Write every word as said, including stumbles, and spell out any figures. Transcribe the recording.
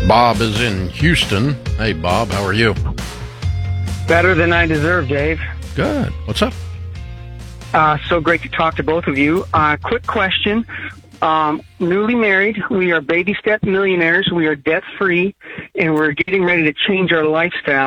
Bob is in Houston. Hey, Bob, how are you? Better than I deserve, Dave. Good. What's up? Uh, so great to talk to both of you. Uh, quick question. Um, newly married, we are baby step millionaires. We are debt free, and we're getting ready to change our lifestyle.